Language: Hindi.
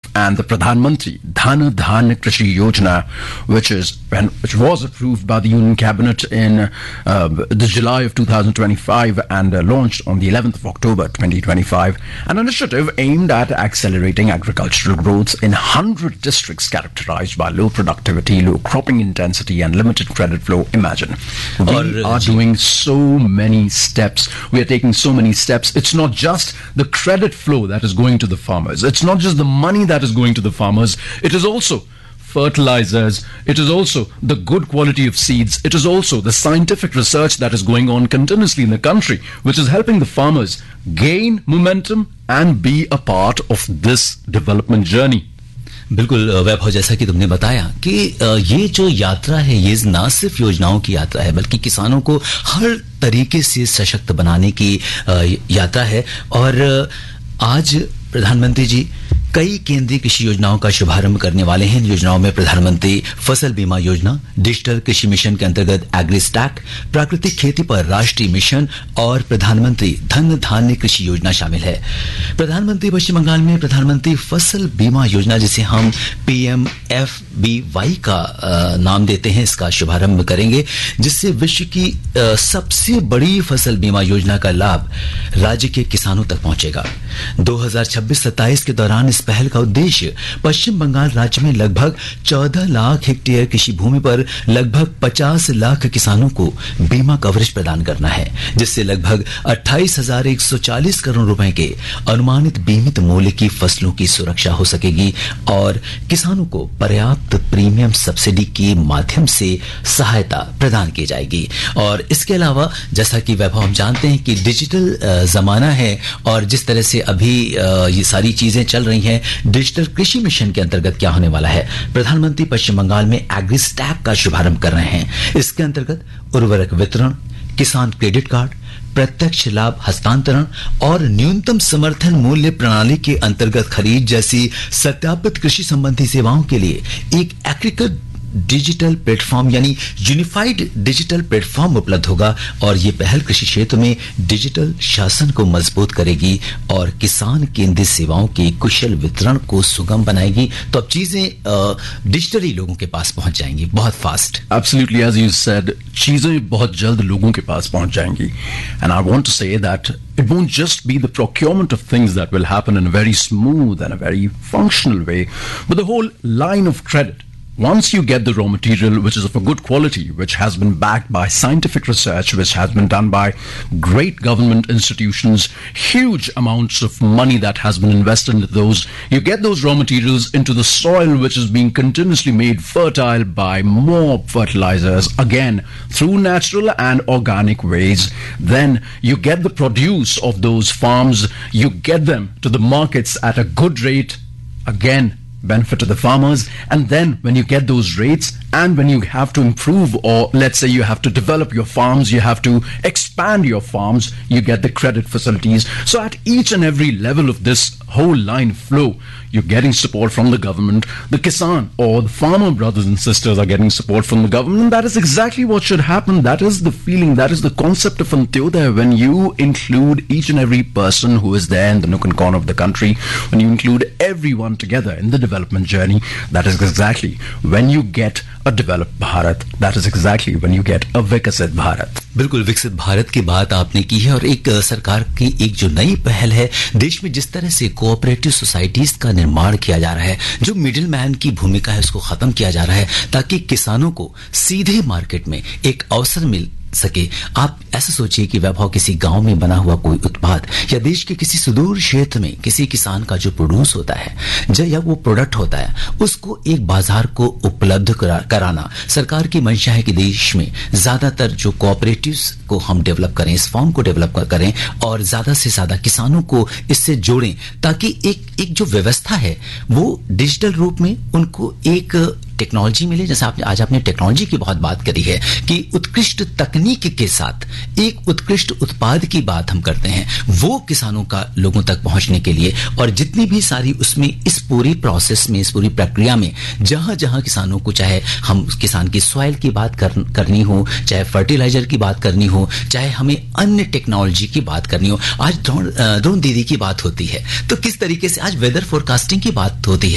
and the Pradhan Mantri Dhan Dhan Krishi Yojana, which was approved by the Union Cabinet in the July of 2025 and launched on the 11th of October 2025, an initiative aimed at accelerating agricultural growth in 100 districts characterized by low productivity, low cropping intensity and limited credit flow. Imagine. We are doing so many steps. We are taking so many steps. It's not just the credit flow that is going to the farmers. It's not just the money that is going to the farmers. It is also fertilizers. It is also the good quality of seeds. It is also the scientific research that is going on continuously in the country, which is helping the farmers gain momentum and be a part of this development journey. बिल्कुल वैभव, जैसा कि तुमने बताया कि ये जो यात्रा है ये ना सिर्फ योजनाओं की यात्रा है बल्कि किसानों को हर तरीके से सशक्त बनाने की यात्रा है। और आज प्रधानमंत्री जी कई केंद्रीय कृषि योजनाओं का शुभारंभ करने वाले हैं। इन योजनाओं में प्रधानमंत्री फसल बीमा योजना, डिजिटल कृषि मिशन के अंतर्गत एग्रीस्टैक, प्राकृतिक खेती पर राष्ट्रीय मिशन और प्रधानमंत्री धन धान्य कृषि योजना शामिल है। प्रधानमंत्री पश्चिम बंगाल में प्रधानमंत्री फसल बीमा योजना, जिसे हम PMFBY का नाम देते हैं, इसका शुभारंभ करेंगे, जिससे विश्व की सबसे बड़ी फसल बीमा योजना का लाभ राज्य के किसानों तक पहुंचेगा। 2026-27 के दौरान इस पहल का उद्देश्य पश्चिम बंगाल राज्य में लगभग 14 लाख हेक्टेयर कृषि भूमि पर लगभग 50 लाख किसानों को बीमा कवरेज प्रदान करना है, जिससे लगभग 28,140 करोड़ रुपए के अनुमानित बीमित मूल्य की फसलों की सुरक्षा हो सकेगी और किसानों को पर्याप्त प्रीमियम सब्सिडी के माध्यम से सहायता प्रदान की जाएगी। और इसके अलावा जैसा कि वैभव हम जानते हैं कि डिजिटल जमाना है और जिस तरह से अभी ये सारी चीजें चल रही हैं, डिजिटल कृषि मिशन के अंतर्गत क्या होने वाला है। प्रधानमंत्री पश्चिम बंगाल में एग्रीस्टैक का शुभारंभ कर रहे हैं। इसके अंतर्गत उर्वरक वितरण, किसान क्रेडिट कार्ड, प्रत्यक्ष लाभ हस्तांतरण और न्यूनतम समर्थन मूल्य प्रणाली के अंतर्गत खरीद जैसी सत्यापित कृषि संबंधी सेवाओं के लिए एक एकीकृत डिजिटल प्लेटफॉर्म यानी यूनिफाइड डिजिटल प्लेटफॉर्म उपलब्ध होगा। और ये पहल कृषि क्षेत्र में डिजिटल शासन को मजबूत करेगी और किसान केंद्रित सेवाओं के कुशल वितरण को सुगम बनाएगी। तो अब चीजें डिजिटली लोगों के पास पहुंच जाएंगी बहुत fast. Absolutely, as you said, चीजें बहुत जल्द लोगों के पास पहुंच जाएंगी। And I want to say that it won't just be the procurement of things that will happen in a very smooth and a very functional way, but the whole line of credit. Once you get the raw material, which is of a good quality, which has been backed by scientific research, which has been done by great government institutions, huge amounts of money that has been invested into those, you get those raw materials into the soil, which is being continuously made fertile by more fertilizers, again, through natural and organic ways. Then you get the produce of those farms, you get them to the markets at a good rate, again, benefit to the farmers. And then when you get those rates and when you have to improve, or let's say you have to develop your farms, you have to expand your farms, you get the credit facilities. So at each and every level of this whole line flow, you're getting support from the government. The Kisan or the farmer brothers and sisters are getting support from the government. And that is exactly what should happen. That is the feeling, that is the concept of Antyodaya. When you include each and every person who is there in the nook and corner of the country, when you include everyone together in the development journey, that is exactly when you get a developed Bharat. That is exactly when you get a Vikasit Bharat. बिल्कुल विकसित भारत की बात आपने की है और एक सरकार की एक जो नई पहल है, देश में जिस तरह से कोऑपरेटिव सोसाइटीज का निर्माण किया जा रहा है, जो मिडिल मैन की भूमिका है उसको खत्म किया जा रहा है ताकि किसानों को सीधे मार्केट में एक अवसर मिल सके। आप ऐसा सोचिए कि वैभव किसी गांव में बना हुआ कोई उत्पाद या देश के किसी सुदूर क्षेत्र में किसी किसान का जो प्रोड्यूस होता है या वो प्रोडक्ट होता है, उसको एक बाजार को उपलब्ध कराना सरकार की मंशा है कि देश में ज्यादातर जो कोऑपरेटिव्स को हम डेवलप करें, इस फॉर्म को डेवलप करें और ज्यादा से ज्यादा किसानों को इससे जोड़ें ताकि एक जो व्यवस्था है वो डिजिटल रूप में उनको एक टेक्नोलॉजी मिले। जैसे आज आपने टेक्नोलॉजी की बहुत बात करी है कि उत्कृष्ट तकनीक के साथ एक उत्कृष्ट उत्पाद की बात हम करते हैं, वो किसानों का लोगों तक पहुंचने के लिए। और जितनी भी सारी उसमें इस पूरी प्रोसेस में, इस पूरी प्रक्रिया में जहां जहां किसानों को, चाहे हम किसान की सॉइल की बात करनी हो, चाहे फर्टिलाइजर की बात करनी हो, चाहे हमें अन्य टेक्नोलॉजी की बात करनी हो, आज ड्रोन दीदी की बात होती है, तो किस तरीके से आज वेदर फोरकास्टिंग की बात होती है,